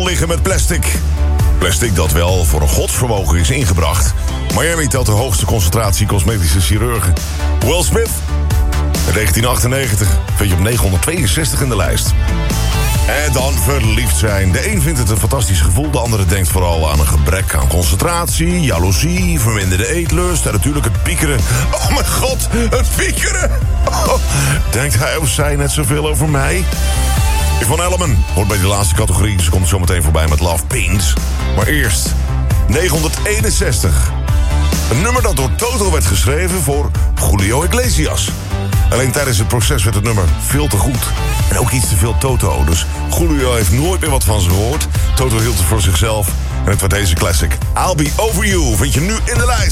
liggen met plastic. Plastic dat wel voor een godsvermogen is ingebracht. Miami telt de hoogste concentratie cosmetische chirurgen. Will Smith, in 1998, vind je op 962 in de lijst. En dan verliefd zijn. De een vindt het een fantastisch gevoel, de andere denkt vooral aan een gebrek aan concentratie, jaloezie, verminderde eetlust en natuurlijk het piekeren. Oh mijn god, het piekeren! Oh, denkt hij of zij net zoveel over mij? Yvonne Elliman hoort bij die laatste categorie. Ze komt zo meteen voorbij met Love Pains. Maar eerst 961. Een nummer dat door Toto werd geschreven voor Julio Iglesias. Alleen tijdens het proces werd het nummer veel te goed. En ook iets te veel Toto. Dus Julio heeft nooit meer wat van ze gehoord. Toto hield het voor zichzelf. En het werd deze classic. I'll Be Over You vind je nu in de lijst.